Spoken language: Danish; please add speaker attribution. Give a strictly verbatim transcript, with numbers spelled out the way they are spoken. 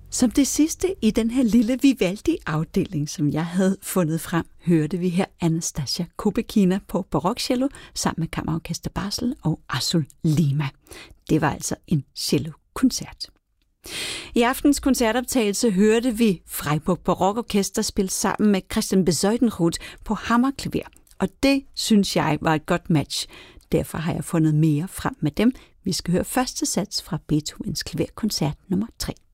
Speaker 1: Som det sidste i den her lille Vivaldi-afdeling, som jeg havde fundet frem, hørte vi her Anastasia Kubekina på barokcello sammen med Kammerorkester Basel og Azul Lima. Det var altså en cello-koncert. I aftens koncertoptagelse hørte vi Freiburg Barokorkester spille sammen med Christian Bezuidenroth på hammerklaver, og det synes jeg var et godt match. Derfor har jeg fundet mere frem med dem. Vi skal høre første sats fra Beethovens klaverkoncert nummer tre.